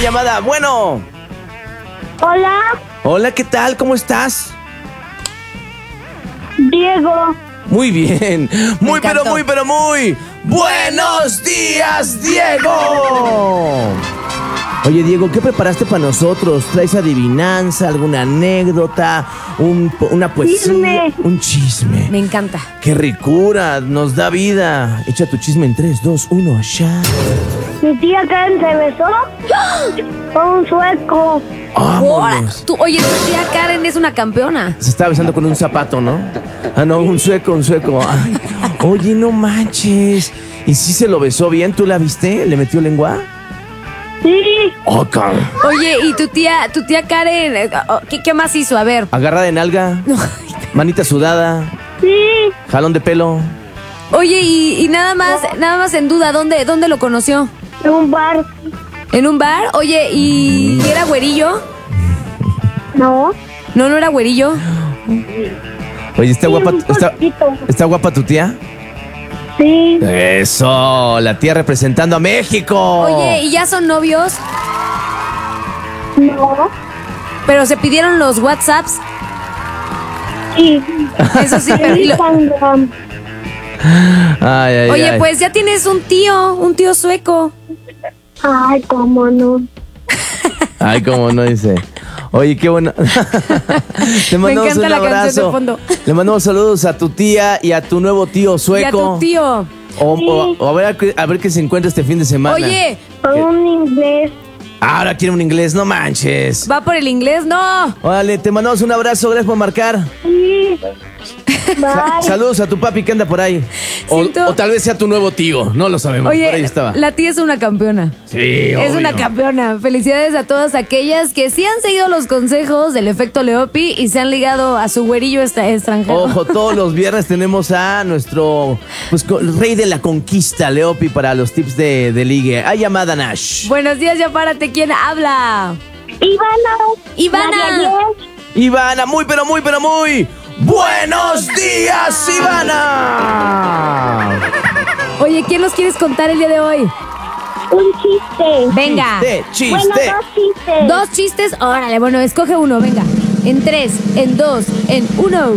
llamada. Bueno. Hola. Hola, ¿qué tal? ¿Cómo estás? Diego. Muy bien. Muy, pero muy. ¡Buenos días, Diego! Oye, Diego, ¿qué preparaste para nosotros? ¿Traes adivinanza, alguna anécdota, una poesía? Chisme. Un chisme. Me encanta. ¡Qué ricura! Nos da vida. Echa tu chisme en 3, 2, 1, ya. Mi tía Karen se besó con un sueco. ¡Vámonos! Oye, tu tía Karen es una campeona. Se estaba besando con un zapato, ¿no? Ah, no, un sueco. Ay, oye, no manches. ¿Y si se lo besó bien? ¿Tú la viste? ¿Le metió lengua? Sí. ¡Oh, cabrón! Oye, ¿y tu tía Karen, qué más hizo? A ver. Agarrada de nalga, manita sudada, Sí. jalón de pelo. Oye, y nada más en duda, ¿dónde lo conoció? En un bar. ¿En un bar? Oye, ¿y era güerillo? No. No era güerillo. Oye, ¿está Sí, guapa, un poquito. está guapa tu tía? Sí. Eso, la tía representando a México. Oye, ¿y ya son novios? No. Pero se pidieron los WhatsApps. Sí. Eso sí, En Instagram. Ay, Oye, ay. pues ya tienes un tío sueco. Ay, cómo no. Ay, cómo no dice. Oye, qué bueno. Te mandamos encanta un la canción abrazo. de fondo. Le mandamos saludos a tu tía y a tu nuevo tío sueco. Y a tu tío. O a ver qué se encuentra este fin de semana. Oye, Con un inglés. Ahora quiere un inglés, no manches. ¿va por el inglés? No. Órale, te mandamos un abrazo, gracias por marcar. Sí. Bye. Saludos a tu papi que anda por ahí. O tal vez sea tu nuevo tío, no lo sabemos. Por ahí Oye, estaba. la tía es una campeona. Sí, Es obvio. una campeona. Felicidades a todas aquellas que sí han seguido los consejos del efecto Leopi y se han ligado a su güerillo extranjero. Ojo, todos los viernes tenemos a nuestro rey de la conquista, Leopi, para los tips de ligue. Hay llamada, Nash. Buenos días, ya párate. ¿Quién habla? Ivana. María Inés. Ivana, muy. ¡Buenos días, Ivana! Oye, ¿quién nos quieres contar el día de hoy? Un chiste. Venga. Chiste. Bueno, dos chistes. Dos chistes. Órale, bueno, escoge uno, venga. En 3, en 2, en 1.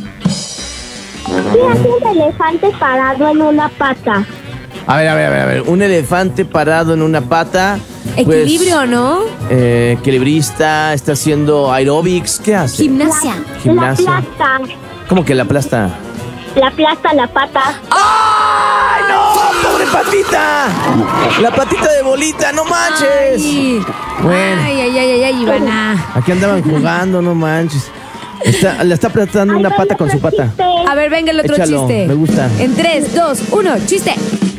¿Qué hace un elefante parado en una pata? A ver. Un elefante parado en una pata. pues, Equilibrio, ¿no? Equilibrista, está haciendo aeróbics. ¿Qué hace? Gimnasia. Gimnasia. La aplasta. ¿Cómo que la aplasta? La aplasta la pata. ¡Ay, no! ¡Pobre patita! La patita de bolita, no manches. Ay. Bueno. Ay, Ivana. Aquí andaban jugando, no manches. Le está aplastando una pata con su pata. A ver, venga el otro Échalo, chiste. me gusta. En 3, 2, 1, chiste.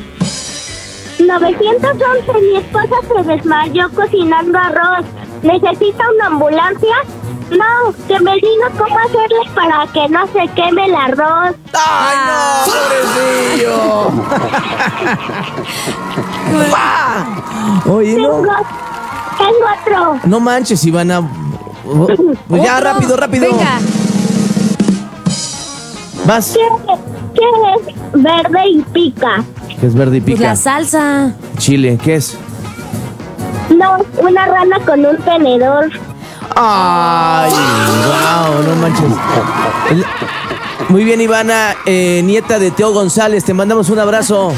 911, mi esposa se desmayó cocinando arroz. ¿Necesita una ambulancia? No, que me diga cómo hacerle para que no se queme el arroz. ¡Ay, no! ¡Pobrecillo! Oye, no. Tengo otro. No manches, Ivana. Pues ya, Otro. rápido. Venga. Vas. ¿Qué es verde y pica? ¿Qué es verde y Pues pica? la salsa. Chile, ¿qué es? No, una rana con un tenedor. ¡Ay! ¡Wow! No manches. Muy bien, Ivana, nieta de Teo González, te mandamos un abrazo.